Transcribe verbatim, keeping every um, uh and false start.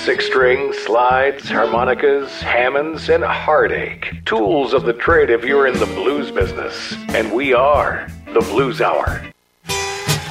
Six string, slides, harmonicas, Hammonds, and heartache. Tools of the trade if you're in the blues business. And we are the Blues Hour.